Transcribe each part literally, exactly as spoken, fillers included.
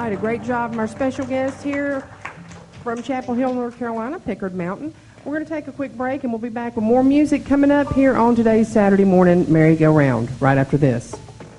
right, a great job from our special guest here from Chapel Hill, North Carolina, Pickard Mountain. We're going to take a quick break, and we'll be back with more music coming up here on today's Saturday morning merry-go-round right after this.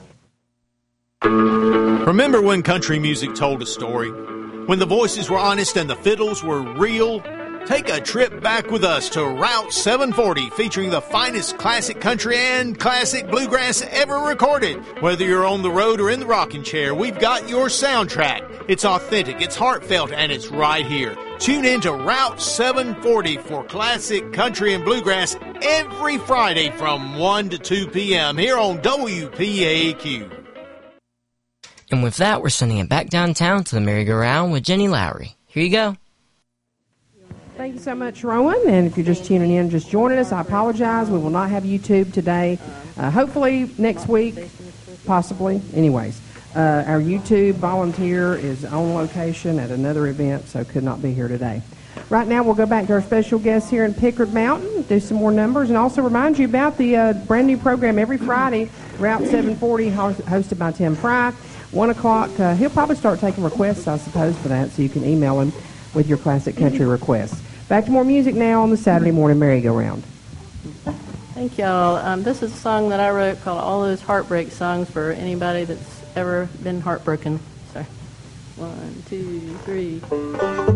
Remember when country music told a story? When the voices were honest and the fiddles were real? Take a trip back with us to Route seven forty, featuring the finest classic country and classic bluegrass ever recorded. Whether you're on the road or in the rocking chair, we've got your soundtrack. It's authentic, it's heartfelt, and it's right here. Tune in to Route seven forty for classic country and bluegrass every Friday from one to two p.m. here on W P A Q. And with that, we're sending it back downtown to the merry-go-round with Jenny Lowry. Here you go. Thank you so much, Rowan. And if you're just tuning in, just joining us, I apologize. We will not have YouTube today. Uh, hopefully next week, possibly. Anyways, uh, our YouTube volunteer is on location at another event, so could not be here today. Right now, we'll go back to our special guest here in Pickard Mountain, do some more numbers, and also remind you about the uh, brand new program every Friday, Route seven forty, hosted by Tim Fry. One o'clock, uh, he'll probably start taking requests, I suppose, for that, so you can email him with your classic country requests. Back to more music now on the Saturday morning merry-go-round. Thank y'all. Um, this is a song that I wrote called All Those Heartbreak Songs for anybody that's ever been heartbroken. So, one, two, three.